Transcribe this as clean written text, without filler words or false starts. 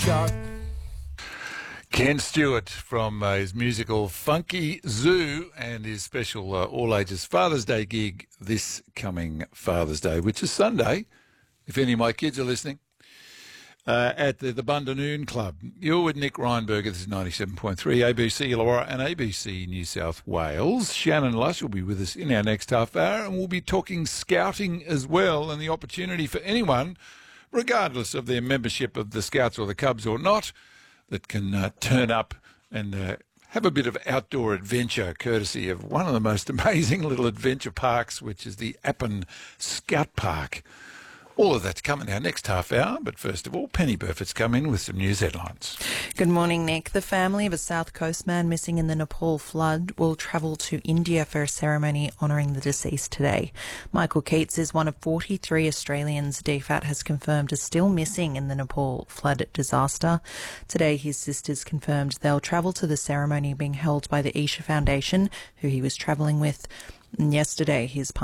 chart. Ken Stewart from his musical Funky Zoo and his special all-ages Father's Day gig this coming Father's Day, which is Sunday, if any of my kids are listening, at the Bundanoon Club. You're with Nick Reinberger. This is 97.3 ABC Illawarra and ABC New South Wales. Shannon Lush will be with us in our next half hour, and we'll be talking scouting as well, and the opportunity for anyone, regardless of their membership of the Scouts or the Cubs or not, that can turn up and have a bit of outdoor adventure, courtesy of one of the most amazing little adventure parks, which is the Appin Scout Park. All of that to come in our next half hour, but first of all, Penny Burford's come in with some news headlines. Good morning, Nick. The family of a South Coast man missing in the Nepal flood will travel to India for a ceremony honouring the deceased today. Michael Keats is one of 43 Australians DFAT has confirmed are still missing in the Nepal flood disaster. Today, his sisters confirmed they'll travel to the ceremony being held by the Isha Foundation, who he was travelling with. And yesterday, his